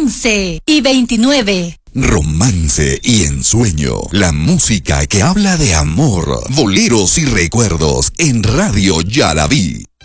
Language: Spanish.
11 y 29. Romance y ensueño, la música que habla de amor, boleros y recuerdos en Radio Yaraví.